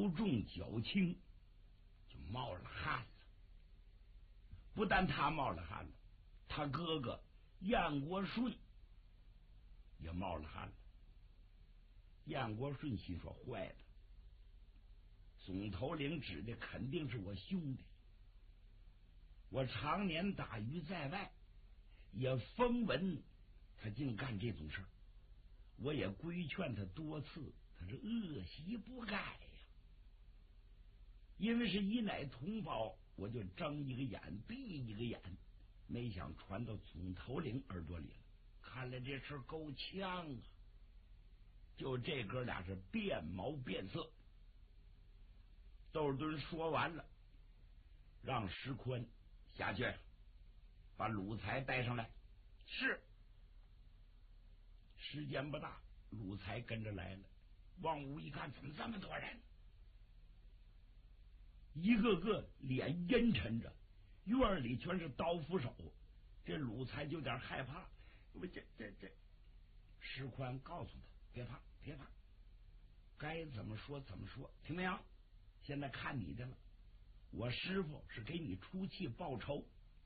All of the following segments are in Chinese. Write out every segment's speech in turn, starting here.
头重脚轻，就冒了汗了。不但他冒了汗了，他哥哥燕国顺也冒了汗了。燕国顺心说：坏了，总头领指的肯定是我兄弟，我常年打鱼在外，也风闻他竟干这种事儿，我也规劝他多次，他是恶习不改呀。因为是一乃同胞，我就睁一个眼闭一个眼，没想传到总头领耳朵里了。看来这事够呛啊！就这哥俩是变毛变色。窦敦说完了，让石宽下去把鲁才带上来。是。时间不大，鲁才跟着来了。往屋一看，怎么这么多人？一个个脸阴沉着，院里全是刀斧手。这鲁才就有点害怕。这石宽告诉他：别怕，别怕，该怎么说怎么说，听没有？现在看你的了，我师傅是给你出气报仇。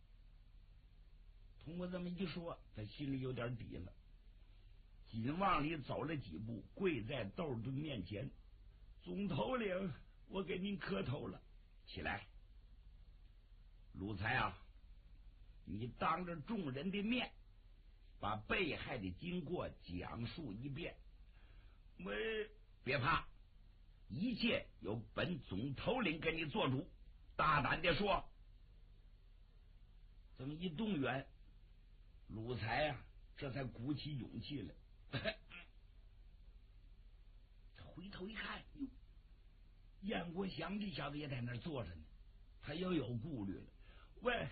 通过这么一说，他心里有点底了，紧往里走了几步，跪在窦敦面前：总头领，我给您磕头了。起来，鲁才啊，你当着众人的面把被害的经过讲述一遍。别怕，一切由本总头领给你做主，大胆的说。这么一动员，鲁才啊这才鼓起勇气来。回头一看，哟，燕国祥这小子也在那儿坐着呢，他又有顾虑了。喂，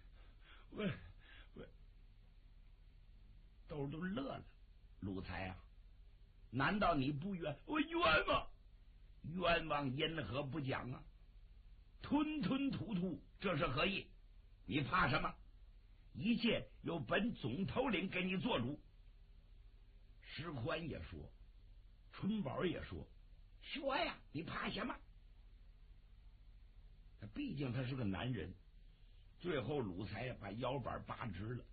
窦敦乐了。鲁才啊，难道你不冤？我冤枉，冤枉因何不讲啊？吞吞吐吐，这是何意？你怕什么？一切由本总头领给你做主。石宽也说，春宝也说，说呀，你怕什么？毕竟他是个男人。最后鲁才把腰板拔直了。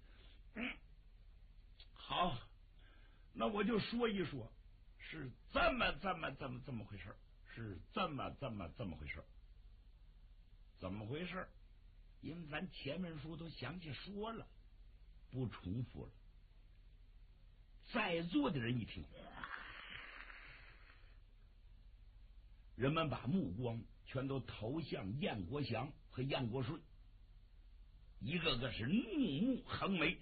好，那我就说一说，是这么回事，是这么回事。怎么回事？因为咱前面书都详细说了，不重复了。在座的人一听，人们把目光全都投向燕国祥和燕国顺，一个个是怒目横眉。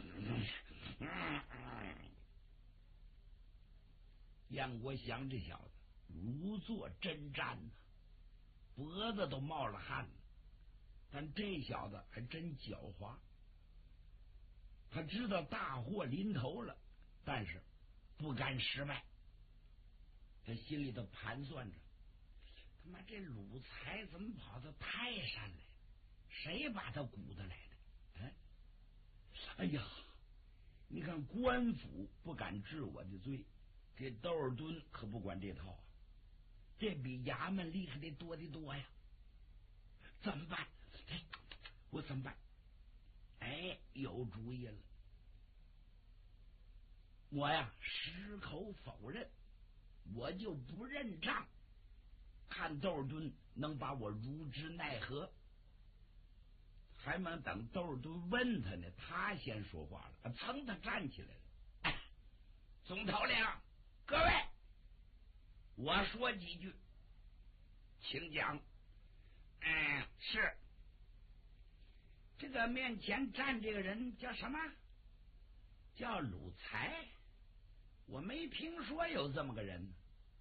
燕国祥这小子如坐针毡呢，脖子都冒了汗了。但这小子还真狡猾，他知道大祸临头了，但是不甘失败。他心里头盘算着，他妈这鲁才怎么跑到泰山来？谁把他鼓捣来的？哎呀，你看官府不敢治我的罪，这窦尔敦可不管这套啊，这比衙门厉害的多得多呀。怎么办？我怎么办？有主意了。我呀，矢口否认，我就不认账，看窦尔敦能把我如之奈何。还没等窦尔敦问他呢，他先说话了。噌，他站起来了。总头领，各位，我说几句，请讲。是。这个面前站这个人叫什么？叫鲁才。我没听说有这么个人呢。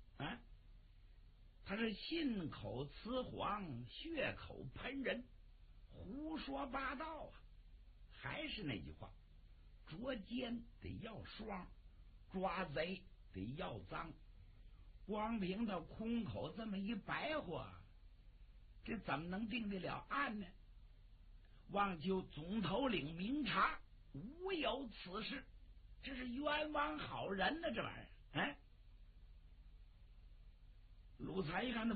他是信口雌黄，血口喷人，胡说八道啊！还是那句话，捉奸得要双，抓贼得要赃。光凭他空口这么一白话，这怎么能定得了案呢？望求总头领明察，无有此事，这是冤枉好人呢，这玩意儿。鲁才一看，